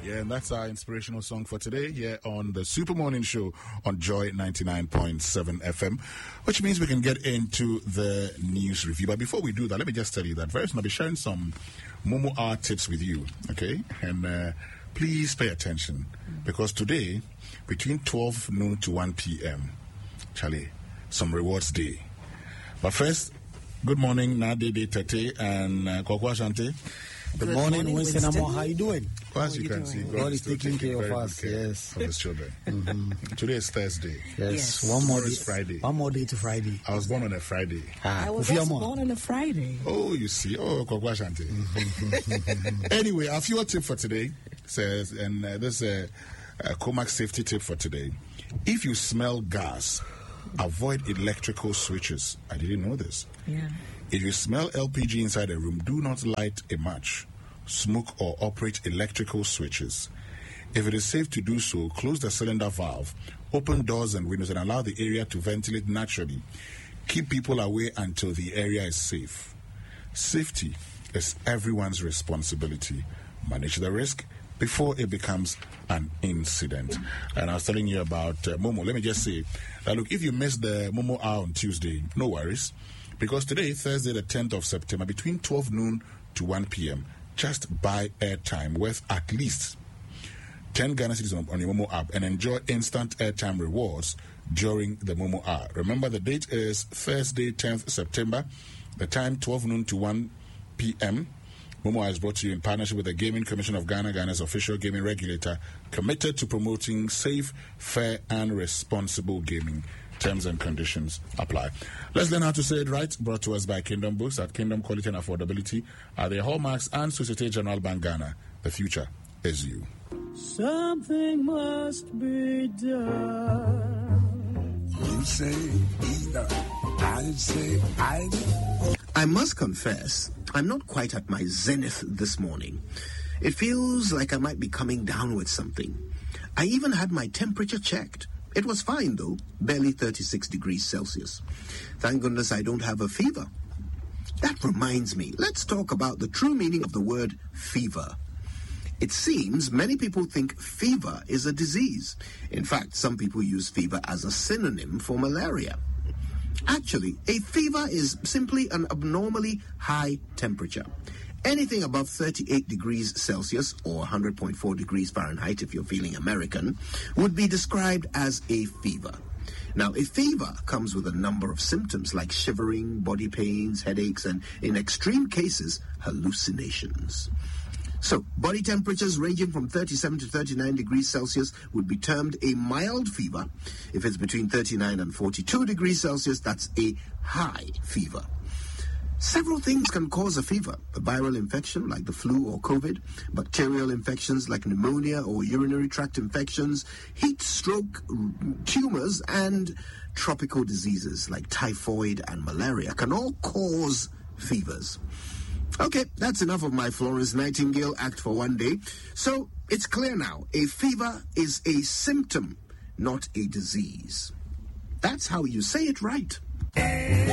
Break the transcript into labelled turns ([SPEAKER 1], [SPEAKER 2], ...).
[SPEAKER 1] Yeah, and that's our inspirational song for today here on the Super Morning Show on Joy 99.7 FM, which means we can get into the news review. But before we do that, let me just tell you that very soon I'll be sharing some Momo Art tips with you, okay? And please pay attention, because today, between 12 noon to 1 p.m., Charlie, some rewards day. But first, good morning, Nadede Tete and Kokwa Shante.
[SPEAKER 2] Good morning, Winston. How are you doing?
[SPEAKER 1] Well, as you can see,
[SPEAKER 2] God is taking care of us. Yes,
[SPEAKER 1] of His children. Today is Thursday.
[SPEAKER 2] Yes. One more day.
[SPEAKER 1] Friday.
[SPEAKER 2] One more day to Friday.
[SPEAKER 1] I was born on a Friday.
[SPEAKER 3] I was also born on a Friday.
[SPEAKER 1] Oh, you see. Oh, Kokwa Shante. Anyway, our fuel tip for today says, and this is a Comac safety tip for today. If you smell gas, avoid electrical switches. I didn't know this.
[SPEAKER 3] Yeah.
[SPEAKER 1] If you smell LPG inside a room, do not light a match, smoke, or operate electrical switches. If it is safe to do so, close the cylinder valve, open doors and windows, and allow the area to ventilate naturally. Keep people away until the area is safe. Safety is everyone's responsibility. Manage the risk before it becomes an incident. And I was telling you about Momo. Let me just say that, look, if you missed the Momo hour on Tuesday, no worries. Because today, Thursday, the 10th of September, between 12 noon to 1 p.m., just buy airtime worth at least 10 Ghana cedis on your Momo app and enjoy instant airtime rewards during the Momo hour. Remember, the date is Thursday, 10th September, the time 12 noon to 1 p.m. Momo is brought to you in partnership with the Gaming Commission of Ghana, Ghana's official gaming regulator, committed to promoting safe, fair, and responsible gaming. Terms and conditions apply. Let's learn how to say it right. Brought to us by Kingdom Books. At Kingdom, quality and affordability are their hallmarks, and Societe Generale Bank Ghana. The future is you.
[SPEAKER 4] Something must be done.
[SPEAKER 5] You say either. I say either.
[SPEAKER 6] I must confess, I'm not quite at my zenith this morning. It feels like I might be coming down with something. I even had my temperature checked. It was fine, though, barely 36 degrees Celsius. Thank goodness I don't have a fever. That reminds me, let's talk about the true meaning of the word fever. It seems many people think fever is a disease. In fact, some people use fever as a synonym for malaria. Actually, a fever is simply an abnormally high temperature. Anything above 38 degrees Celsius or 100.4 degrees Fahrenheit, if you're feeling American, would be described as a fever. Now, a fever comes with a number of symptoms like shivering, body pains, headaches, and in extreme cases, hallucinations. So, body temperatures ranging from 37 to 39 degrees Celsius would be termed a mild fever. If it's between 39 and 42 degrees Celsius, that's a high fever. Several things can cause a fever: a viral infection like the flu or COVID, bacterial infections like pneumonia or urinary tract infections, heat stroke, tumors, and tropical diseases like typhoid and malaria can all cause fevers. Okay, that's enough of my Florence Nightingale act for one day. So it's clear now, a fever is a symptom, not a disease. That's how you say it right.